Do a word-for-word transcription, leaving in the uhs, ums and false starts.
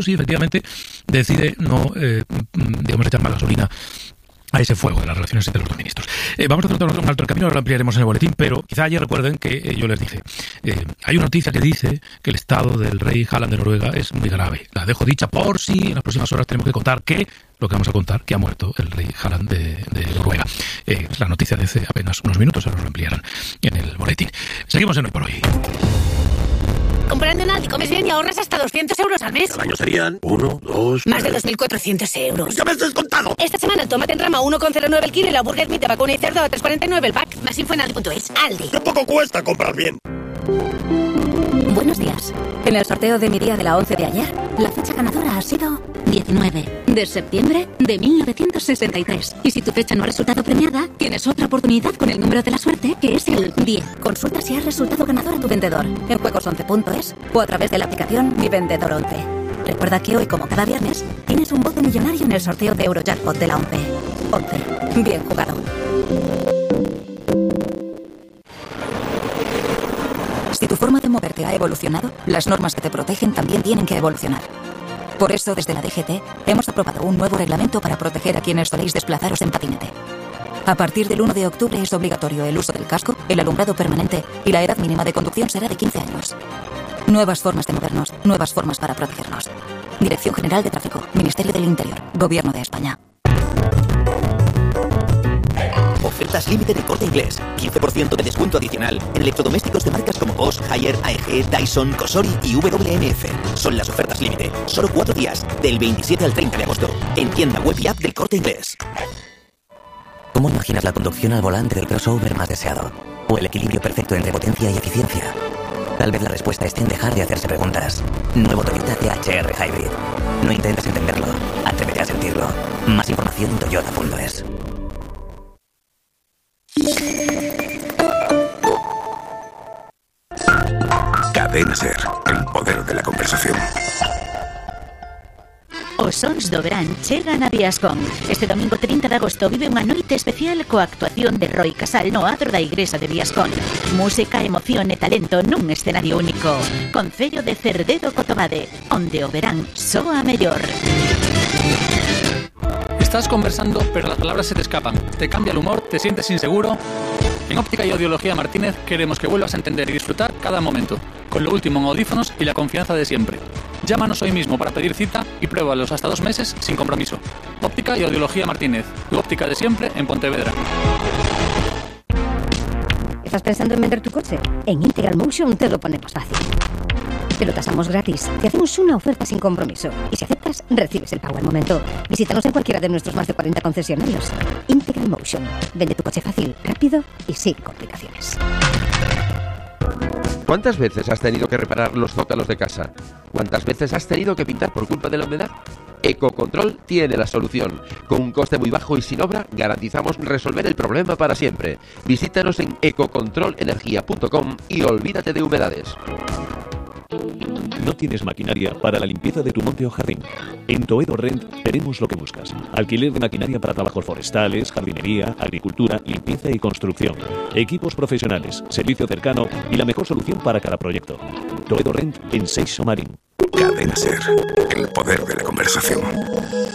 si efectivamente decide no, eh, digamos, echar más gasolina a ese fuego de las relaciones entre los dos ministros. Eh, vamos a hacer un alto el camino, ahora lo ampliaremos en el boletín, pero quizá ayer recuerden que eh, yo les dije, eh, hay una noticia que dice que el estado del rey Harald de Noruega es muy grave. La dejo dicha por si en las próximas horas tenemos que contar que, lo que vamos a contar, que ha muerto el rey Harald de, de Noruega. Eh, es la noticia de hace apenas unos minutos, ahora lo ampliarán en el boletín. Seguimos en Hoy por Hoy. Comprando en Aldi comes bien y ahorras hasta doscientos euros al mes. Al año serían uno, dos... Más de dos mil cuatrocientos euros. ¡Ya me has descontado! Esta semana el tomate en rama uno coma cero nueve el kilo y la burger meat de vacuna y cerdo a tres coma cuarenta y nueve el pack. Más info en aldi punto es. Aldi. ¡Qué poco cuesta comprar bien! Buenos días. En el sorteo de mi día de la once de ayer, la fecha ganadora ha sido diecinueve de septiembre de mil novecientos sesenta y tres. Y si tu fecha no ha resultado premiada, tienes otra oportunidad con el número de la suerte, que es el diez. Consulta si has resultado ganador a tu vendedor en juegos once punto es o a través de la aplicación Mi Vendedor once. Recuerda que hoy, como cada viernes, tienes un bote millonario en el sorteo de Eurojackpot de la once. once. Bien jugado. Si tu forma de moverte ha evolucionado, las normas que te protegen también tienen que evolucionar. Por eso, desde la D G T, hemos aprobado un nuevo reglamento para proteger a quienes soléis desplazaros en patinete. A partir del uno de octubre es obligatorio el uso del casco, el alumbrado permanente y la edad mínima de conducción será de quince años. Nuevas formas de movernos, nuevas formas para protegernos. Dirección General de Tráfico, Ministerio del Interior, Gobierno de España. Ofertas límite de Corte Inglés. quince por ciento de descuento adicional en electrodomésticos de marcas como Bosch, Haier, A E G, Dyson, Cosori y W M F. Son las ofertas límite. Solo cuatro días, del veintisiete al treinta de agosto. En tienda web y app del Corte Inglés. ¿Cómo imaginas la conducción al volante del crossover más deseado? ¿O el equilibrio perfecto entre potencia y eficiencia? Tal vez la respuesta esté en dejar de hacerse preguntas. Nuevo Toyota T H R Hybrid. No intentes entenderlo. Atrévete a sentirlo. Más información en toyota punto es. Cadena Ser, el poder de la conversación. Os sons do verán chegan a Viascon. Este domingo trinta de agosto vive unha noite especial coa actuación de Roy Casal no adro da igrexa de Viascon. Música, emoción e talento nun escenario único. Concello de Cerdedo Cotobade, onde o verán soa mellor. Estás conversando, pero las palabras se te escapan. Te cambia el humor, te sientes inseguro. En Óptica y Audiología Martínez queremos que vuelvas a entender y disfrutar cada momento, con lo último en audífonos y la confianza de siempre. Llámanos hoy mismo para pedir cita y pruébalos hasta dos meses sin compromiso. Óptica y Audiología Martínez, tu óptica de siempre en Pontevedra. ¿Estás pensando en vender tu coche? En Integral Motion te lo ponemos fácil. Te lo tasamos gratis, te hacemos una oferta sin compromiso y si aceptas, recibes el pago al momento. Visítanos en cualquiera de nuestros más de cuarenta concesionarios. Integral Motion. Vende tu coche fácil, rápido y sin complicaciones. ¿Cuántas veces has tenido que reparar los zócalos de casa? ¿Cuántas veces has tenido que pintar por culpa de la humedad? Ecocontrol tiene la solución. Con un coste muy bajo y sin obra, garantizamos resolver el problema para siempre. Visítanos en ecocontrol energía punto com y olvídate de humedades. ¿No tienes maquinaria para la limpieza de tu monte o jardín? En Toedo Rent tenemos lo que buscas. Alquiler de maquinaria para trabajos forestales, jardinería, agricultura, limpieza y construcción. Equipos profesionales, servicio cercano y la mejor solución para cada proyecto. Toedo Rent en Seixo Marín. Cadena Ser, el poder de la conversación.